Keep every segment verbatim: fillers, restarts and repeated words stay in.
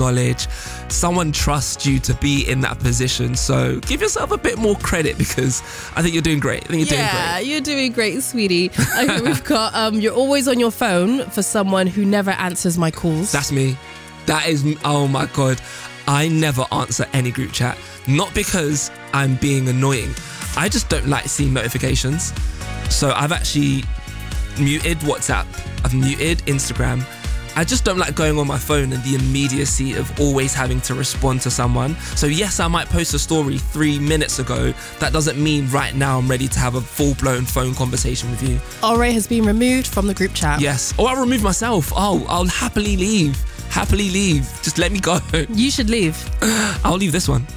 knowledge. Someone trusts you to be in that position. So give yourself a bit more credit, because I think you're doing great. I think you're yeah, doing great. you're doing great, sweetie. Okay, we've got, um, you're always on your phone for someone who never answers my calls. That's me. That is, oh my God. I never answer any group chat. Not because I'm being annoying. I just don't like seeing notifications. So I've actually muted WhatsApp. I've muted Instagram. I just don't like going on my phone and the immediacy of always having to respond to someone. So yes, I might post a story three minutes ago. That doesn't mean right now I'm ready to have a full-blown phone conversation with you. Ore has been removed from the group chat. Yes. Or I'll remove myself. Oh, I'll happily leave. Happily leave. Just let me go. You should leave. I'll leave this one.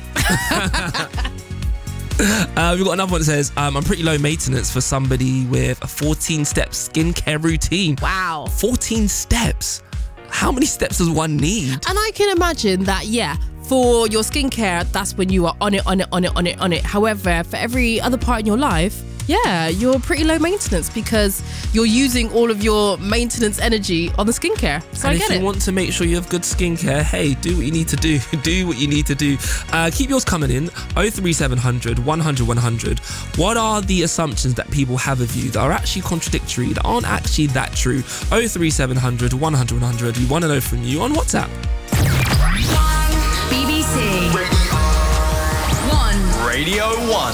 Uh, we've got another one that says, um, I'm pretty low maintenance for somebody with a fourteen-step skincare routine. Wow. fourteen steps? How many steps does one need? And I can imagine that, yeah, for your skincare, that's when you are on it, on it, on it, on it, on it. However, for every other part in your life, yeah, you're pretty low maintenance because you're using all of your maintenance energy on the skincare. So and I get if you it. want to make sure you have good skincare, hey, do what you need to do. Do what you need to do. Uh, keep yours coming in. oh three seven hundred, one hundred, one hundred. What are the assumptions that people have of you that are actually contradictory, that aren't actually that true? oh three seven hundred, one hundred, one hundred. We want to know from you on WhatsApp. B B C. Radio One. Radio One.